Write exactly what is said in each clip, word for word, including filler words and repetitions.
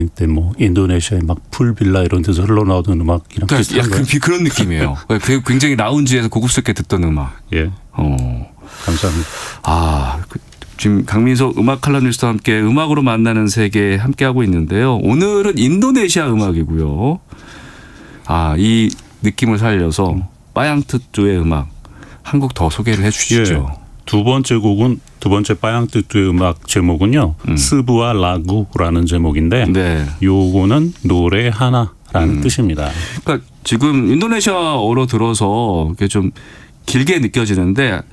때 뭐 인도네시아의 막 풀빌라 이런 데서 흘러나오던 음악이랑 비슷한 약간 그런 느낌이에요. 굉장히 라운지에서 고급스럽게 듣던 음악. 예. 어. 감사합니다. 아, 그, 지금 강민석 음악 칼럼니스트와 함께 음악으로 만나는 세계 함께 하고 있는데요. 오늘은 인도네시아 음악이고요. 아, 이 느낌을 살려서 빠양투뚜의 음악 한 곡 더 소개를 해주시죠. 예. 두 번째 곡은 두 번째 빠양투뚜의 음악 제목은요. 음. 스부아 라구라는 제목인데 네. 요거는 노래 하나라는 음. 뜻입니다. 그러니까 지금 인도네시아어로 들어서 이게 좀 길게 느껴지는데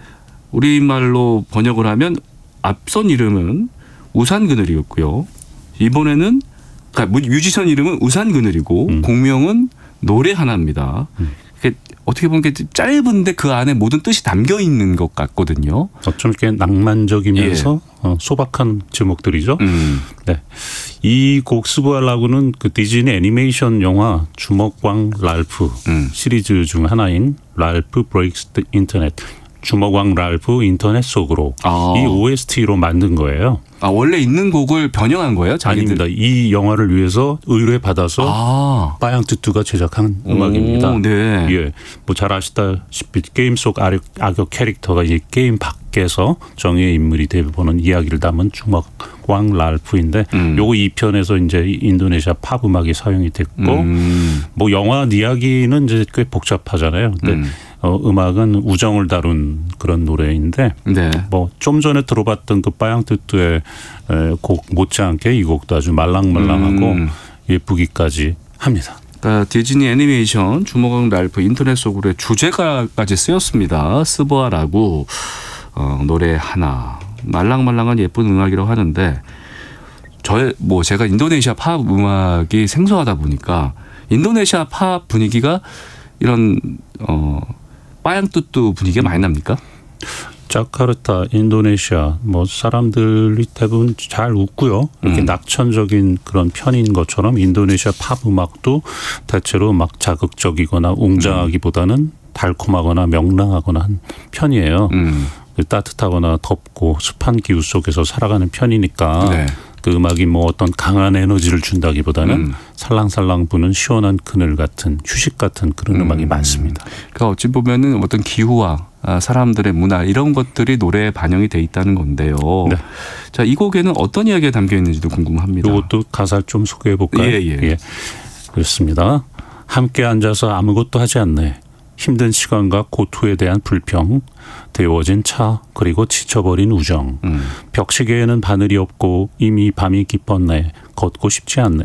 우리말로 번역을 하면 앞선 이름은 우산그늘이었고요. 이번에는 그러니까 뮤지션 이름은 우산그늘이고 음. 공명은 노래 하나입니다. 음. 어떻게 보면 짧은데 그 안에 모든 뜻이 담겨 있는 것 같거든요. 어쩜 이렇게 낭만적이면서 예. 어, 소박한 제목들이죠. 음. 네, 이 곡 스부아 라구는 그 디즈니 애니메이션 영화 주먹왕 랄프 음. 시리즈 중 하나인 랄프 브레이크스 더 인터넷. 주먹왕 랄프 인터넷 속으로 아. 이 오에스티로 만든 거예요. 아, 원래 있는 곡을 변형한 거예요? 자기들? 아닙니다. 이 영화를 위해서 의뢰받아서 아. 빠양투뚜가 제작한 오, 음악입니다. 네. 예, 뭐 잘 아시다시피 게임 속 악역, 악역 캐릭터가 이제 게임 밖에서 정의의 인물이 되보는 이야기를 담은 주먹왕 랄프인데 음. 요거 이 편에서 이제 인도네시아 팝 음악이 사용이 됐고 음. 뭐 영화 이야기는 이제 꽤 복잡하잖아요. 근데 음. 어, 음악은 우정을 다룬 그런 노래인데 네. 뭐 좀 전에 들어봤던 그 빠양투뚜의 곡 못지않게 이 곡도 아주 말랑말랑하고 음. 예쁘기까지 합니다. 그러니까 디즈니 애니메이션 주먹왕 랄프 인터넷 속으로의 주제가까지 쓰였습니다. 스부아 라구 어, 노래 하나 말랑말랑한 예쁜 음악이라고 하는데 저의 뭐 제가 인도네시아 팝 음악이 생소하다 보니까 인도네시아 팝 분위기가 이런 어, 빠양투뚜 분위기가 많이 납니까? 자카르타, 인도네시아 뭐 사람들이 대부분 잘 웃고요. 이렇게 음. 낙천적인 그런 편인 것처럼 인도네시아 팝 음악도 대체로 막 자극적이거나 웅장하기보다는 음. 달콤하거나 명랑하거나 한 편이에요. 음. 따뜻하거나 덥고 습한 기후 속에서 살아가는 편이니까 네. 그 음악이 뭐 어떤 강한 에너지를 준다기보다는 음. 살랑살랑 부는 시원한 그늘 같은 휴식 같은 그런 음. 음악이 많습니다. 그러니까 어찌 보면은 어떤 기후와 사람들의 문화 이런 것들이 노래에 반영이 돼 있다는 건데요. 네. 자, 이 곡에는 어떤 이야기가 담겨 있는지도 궁금합니다. 이것도 가사를 좀 소개해 볼까요? 예, 예. 예. 그렇습니다. 함께 앉아서 아무것도 하지 않네. 힘든 시간과 고통에 대한 불평, 데워진 차, 그리고 지쳐버린 우정. 음. 벽시계에는 바늘이 없고 이미 밤이 깊었네. 걷고 싶지 않네.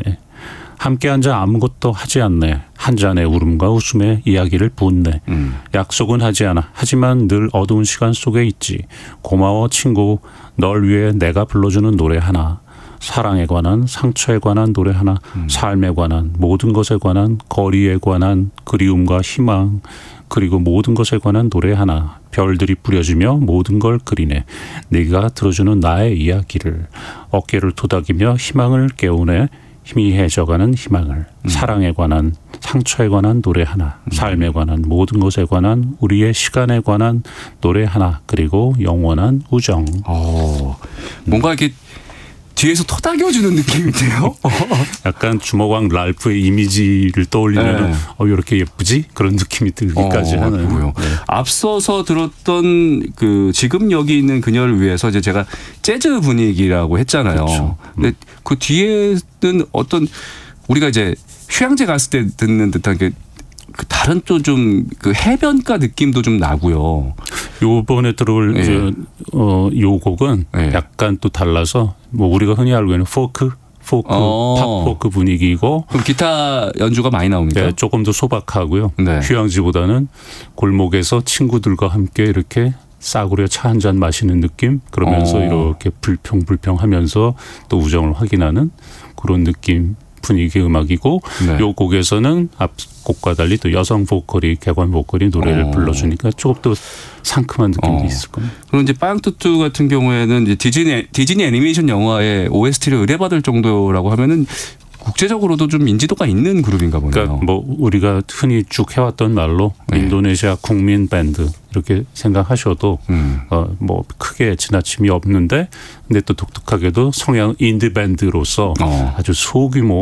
함께 앉아 아무것도 하지 않네. 한 잔의 울음과 웃음의 이야기를 붓네. 음. 약속은 하지 않아. 하지만 늘 어두운 시간 속에 있지. 고마워 친구. 널 위해 내가 불러주는 노래 하나. 사랑에 관한, 상처에 관한 노래 하나, 음. 삶에 관한, 모든 것에 관한, 거리에 관한, 그리움과 희망, 그리고 모든 것에 관한 노래 하나. 별들이 뿌려주며 모든 걸 그리네. 네가 들어주는 나의 이야기를. 어깨를 토닥이며 희망을 깨우네. 희미해져가는 희망을. 음. 사랑에 관한, 상처에 관한 노래 하나. 음. 삶에 관한, 모든 것에 관한, 우리의 시간에 관한 노래 하나. 그리고 영원한 우정. 오, 뭔가 이렇게 뒤에서 토닥여주는 느낌인데요. 약간 주먹왕 랄프의 이미지를 떠올리면 네. 어, 이렇게 예쁘지? 그런 느낌이 들기까지 어, 하는. 네. 앞서서 들었던 그 지금 여기 있는 그녀를 위해서 이제 제가 재즈 분위기라고 했잖아요. 그렇죠. 음. 근데 그 뒤에는 어떤 우리가 이제 휴양지 갔을 때 듣는 듯한 그 그 다른 또 좀 그 해변가 느낌도 좀 나고요. 요번에 들어올 네. 저, 어, 요 곡은 네. 약간 또 달라서 뭐 우리가 흔히 알고 있는 포크, 포크, 어. 팝 포크 분위기고. 그럼 기타 연주가 많이 나옵니까? 네, 조금 더 소박하고요. 네. 휴양지보다는 골목에서 친구들과 함께 이렇게 싸구려 차 한 잔 마시는 느낌? 그러면서 어. 이렇게 불평불평하면서 또 우정을 확인하는 그런 느낌. 분위기의 음악이고 네. 이 곡에서는 앞 곡과 달리 또 여성 보컬이 객관 보컬이 노래를 어. 불러주니까 조금 더 상큼한 느낌도 어. 있을 겁니다. 그럼 이제 빠양투뚜 같은 경우에는 이제 디즈니 디즈니 애니메이션 영화의 오에스티를 의뢰받을 정도라고 하면은 국제적으로도 좀 인지도가 있는 그룹인가 보네요. 그러니까 뭐 우리가 흔히 쭉 해왔던 말로 네. 인도네시아 국민 밴드 이렇게 생각하셔도 음. 어 뭐 크게 지나침이 없는데 근데 또 독특하게도 성향 인디 밴드로서 어. 아주 소규모